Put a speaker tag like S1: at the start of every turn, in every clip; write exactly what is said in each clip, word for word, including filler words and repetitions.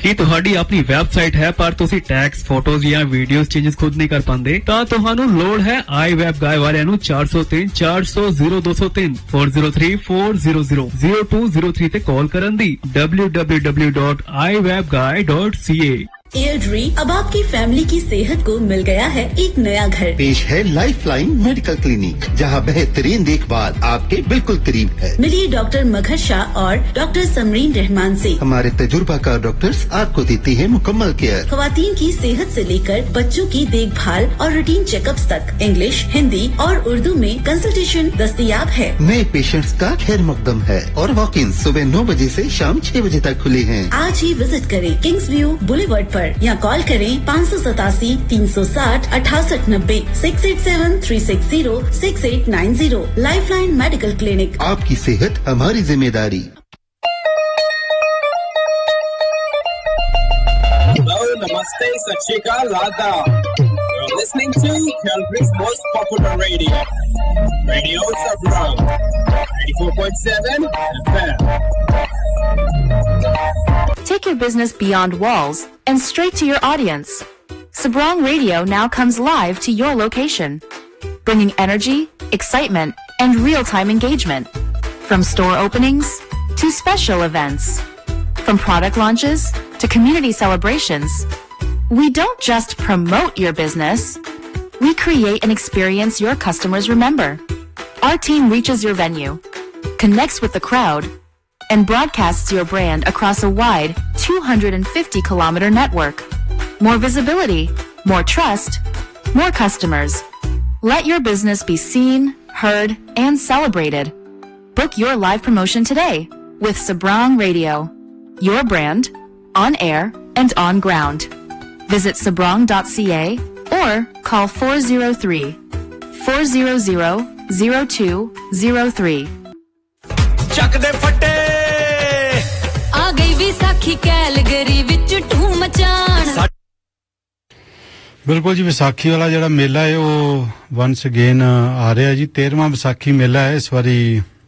S1: ਕੀ ਤੁਹਾਡੀ ਆਪਣੀ ਵੈਬਸਾਈਟ ਹੈ ਪਰ ਤੁਸੀਂ ਟੈਕਸ ਫੋਟੋਜ਼ ਜਾਂ ਵੀਡੀਓਜ਼ ਚੇਂਜਸ ਖੁਦ ਨਹੀਂ ਕਰ ਪਾਉਂਦੇ ਤਾਂ ਤੁਹਾਨੂੰ ਲੋੜ ਹੈ iWeb Guy ਵਾਲਿਆਂ ਨੂੰ ਚਾਰ ਜ਼ੀਰੋ ਤਿੰਨ ਚਾਰ ਜ਼ੀਰੋ ਜ਼ੀਰੋ ਦੋ ਜ਼ੀਰੋ ਤਿੰਨ ਚਾਰ ਜ਼ੀਰੋ ਤਿੰਨ ਚਾਰ ਜ਼ੀਰੋ ਜ਼ੀਰੋ ਜ਼ੀਰੋ ਦੋ ਜ਼ੀਰੋ ਤਿੰਨ ਤੇ ਕਾਲ ਕਰਨ ਦੀ w w w dot i web guy dot c a।
S2: एयरड्री अब आपकी फैमिली की सेहत को मिल गया है एक नया घर।
S3: पेश है लाइफलाइन मेडिकल क्लिनिक, जहां बेहतरीन देखभाल आपके बिल्कुल करीब है।
S2: मिलिए डॉक्टर मगर शाह और डॉक्टर समरीन रहमान से।
S3: हमारे तजुर्बाकार डॉक्टर्स आपको देती है मुकम्मल केयर।
S2: खवातीन की सेहत से लेकर बच्चों की देखभाल और रूटीन चेकअप्स तक इंग्लिश, हिंदी और उर्दू में कंसल्टेशन दस्तयाब है।
S3: नए पेशेंट्स का खैर मकदम है और वॉक इन सुबह नौ बजे से शाम छह बजे तक खुले हैं।
S2: आज ही विजिट करें किंग्स व्यू बुलेवर्ड पर या कॉल करें पाँच सौ सतासी तीन सौ साठ अठासठ नब्बे six eight seven three six zero six eight nine zero. Lifeline medical clinic,
S3: आपकी सेहत हमारी जिम्मेदारी।
S4: Hello, namaste, sat shri akal, adab. You're listening to country's most popular radio, Radio Sabrang, ninety-four point seven F M.
S5: Take your business beyond walls and straight to your audience. Sabrang Radio now comes live to your location, bringing energy, excitement, and real-time engagement. From store openings to special events, from product launches to community celebrations, we don't just promote your business, we create an experience your customers remember. Our team reaches your venue, connects with the crowd, and broadcasts your brand across a wide two hundred fifty kilometer network. More visibility, more trust, more customers. Let your business be seen, heard, and celebrated. Book your live promotion today with Sabrang Radio. Your brand, on air and on ground. Visit sabrang dot c a or call four zero three, four zero zero, zero two zero three.
S6: ਚੱਕ ਦੇ ਫੱਟੇ
S7: ਆ ਗਈ Vaisakhi Calgary ਵਿੱਚ to ਮਚਾਣ।
S8: ਬਿਲਕੁਲ ਜੀ, ਵਿਸਾਖੀ ਵਾਲਾ ਜਿਹੜਾ ਮੇਲਾ ਹੈ ਉਹ ਵਨਸ ਅਗੇਨ ਆ ਰਿਹਾ ਜੀ। ਤੇਰਵਾਂ ਵਿਸਾਖੀ ਮੇਲਾ ਹੈ ਇਸ ਵਾਰੀ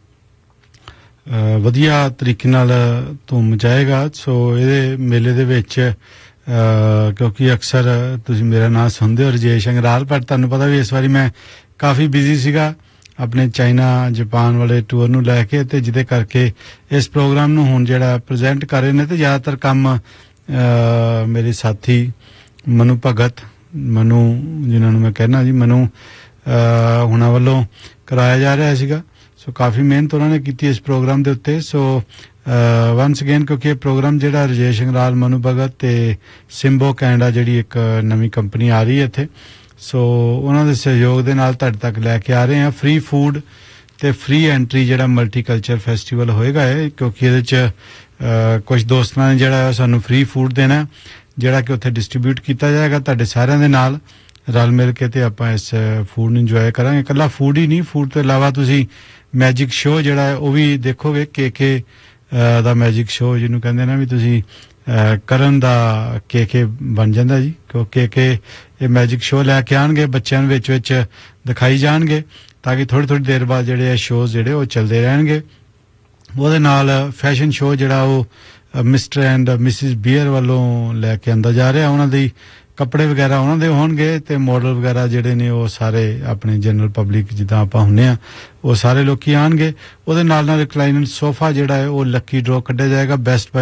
S8: ਵਧੀਆ ਤਰੀਕੇ ਨਾਲ ਧੂਮ ਮਚਾਏਗਾ। ਸੋ ਇਹਦੇ ਮੇਲੇ ਦੇ ਵਿੱਚ ਕਿਉਂਕਿ ਅਕਸਰ ਤੁਸੀਂ ਮੇਰਾ ਨਾਮ ਸੁਣਦੇ ਹੋ ਰਜੇਸ਼ ਅੰਗਰਾਲ, ਪਰ ਤੁਹਾਨੂੰ ਪਤਾ ਵੀ ਇਸ ਵਾਰੀ ਮੈਂ ਕਾਫੀ ਬਿਜ਼ੀ ਸੀਗਾ ਆਪਣੇ ਚਾਈਨਾ ਜਾਪਾਨ ਵਾਲੇ ਟੂਰ ਨੂੰ ਲੈ ਕੇ, ਤੇ ਜਿਹਦੇ ਕਰਕੇ ਇਸ ਪ੍ਰੋਗਰਾਮ ਨੂੰ ਹੁਣ ਜਿਹੜਾ ਪ੍ਰੈਜ਼ੈਂਟ ਕਰ ਰਹੇ ਨੇ ਤੇ ਜ਼ਿਆਦਾਤਰ ਕੰਮ ਮੇਰੇ ਸਾਥੀ ਮਨੂ ਭਗਤ, ਮਨੂ ਜਿਨ੍ਹਾਂ ਨੂੰ ਮੈਂ ਕਹਿਣਾ ਜੀ ਮਨੂ ਹੁਣਾਂ ਵੱਲੋਂ ਕਰਾਇਆ ਜਾ ਰਿਹਾ ਸੀਗਾ। ਸੋ ਕਾਫੀ ਮਿਹਨਤ ਉਹਨਾਂ ਨੇ ਕੀਤੀ ਇਸ ਪ੍ਰੋਗਰਾਮ ਦੇ ਉੱਤੇ। ਸੋ ਵਨਸ ਅਗੇਨ ਕਿਉਂਕਿ ਇਹ ਪ੍ਰੋਗਰਾਮ ਜਿਹੜਾ ਰਜੇਸ਼ ਅੰਗਰਾਲ, ਮਨੂ ਭਗਤ ਤੇ ਸਿੰਬੋ ਕੈਨੇਡਾ ਜਿਹੜੀ ਇੱਕ ਨਵੀਂ ਕੰਪਨੀ ਆ ਰਹੀ ਹੈ ਇੱਥੇ, ਸੋ ਉਹਨਾਂ ਦੇ ਸਹਿਯੋਗ ਦੇ ਨਾਲ ਤੁਹਾਡੇ ਤੱਕ ਲੈ ਕੇ ਆ ਰਹੇ ਹਾਂ। ਫ੍ਰੀ ਫੂਡ ਤੇ ਫ੍ਰੀ ਐਂਟਰੀ ਜਿਹੜਾ ਮਲਟੀਕਲਚਰ ਫੈਸਟੀਵਲ ਹੋਏਗਾ ਇਹ, ਕਿਉਂਕਿ ਇਹਦੇ 'ਚ ਕੁਝ ਦੋਸਤਾਂ ਨੇ ਜਿਹੜਾ ਸਾਨੂੰ ਫ੍ਰੀ ਫੂਡ ਦੇਣਾ, ਜਿਹੜਾ ਕਿ ਉੱਥੇ ਡਿਸਟਰੀਬਿਊਟ ਕੀਤਾ ਜਾਏਗਾ ਤੁਹਾਡੇ ਸਾਰਿਆਂ ਦੇ ਨਾਲ ਰਲ ਮਿਲ ਕੇ, ਤੇ ਆਪਾਂ ਇਸ ਫੂਡ ਨੂੰ ਇੰਜੋਏ ਕਰਾਂਗੇ। ਇਕੱਲਾ ਫੂਡ ਹੀ ਨਹੀਂ, ਫੂਡ ਤੋਂ ਇਲਾਵਾ ਤੁਸੀਂ ਮੈਜਿਕ ਸ਼ੋਅ ਜਿਹੜਾ ਹੈ ਉਹ ਵੀ ਦੇਖੋਗੇ। ਕੇ ਕੇ ਦਾ ਮੈਜਿਕ ਸ਼ੋਅ ਜਿਹਨੂੰ ਕਹਿੰਦੇ ਨਾ ਵੀ ਤੁਸੀਂ ਕਰਨ ਦਾ ਕੇ ਕੇ ਬਣ ਜਾਂਦਾ ਜੀ, ਕਿਉਂਕਿ ਕੇ ਇਹ ਮੈਜਿਕ ਸ਼ੋਅ ਲੈ ਕੇ ਆਉਣਗੇ, ਬੱਚਿਆਂ ਨੂੰ ਵਿੱਚ ਵਿੱਚ ਦਿਖਾਈ ਜਾਣਗੇ ਤਾਂ ਕਿ ਥੋੜ੍ਹੀ ਥੋੜ੍ਹੀ ਦੇਰ ਬਾਅਦ ਜਿਹੜੇ ਇਹ ਸ਼ੋਅ ਜਿਹੜੇ ਉਹ ਚੱਲਦੇ ਰਹਿਣਗੇ। ਉਹਦੇ ਨਾਲ ਫੈਸ਼ਨ ਸ਼ੋਅ ਜਿਹੜਾ ਉਹ ਮਿਸਟਰ ਐਂਡ ਮਿਸਿਸ ਬੀਅਰ ਵੱਲੋਂ ਲੈ ਕੇ ਆਂਦਾ ਜਾ ਰਿਹਾ, ਉਹਨਾਂ ਦੀ ਕੱਪੜੇ ਵਗੈਰਾ ਉਹਨਾਂ ਦੇ ਹੋਣਗੇ ਤੇ ਮਾਡਲ ਵਗੈਰਾ ਜਿਹੜੇ ਨੇ ਉਹ ਸਾਰੇ ਆਪਣੇ ਜਨਰਲ ਪਬਲਿਕ ਜਿੱਦਾਂ ਆਪਾਂ ਹੁੰਦੇ ਆ ਉਹ ਸਾਰੇ ਲੋਕੀ ਆਉਣਗੇ। ਉਹਦੇ ਨਾਲ ਨਾਲ ਰਿਕਲਾਈਨਰ ਸੋਫਾ ਜਿਹੜਾ ਹੈ ਉਹ ਲੱਕੀ ਡਰੋ ਕੱਢਿਆ ਜਾਏਗਾ ਬੈਸਟ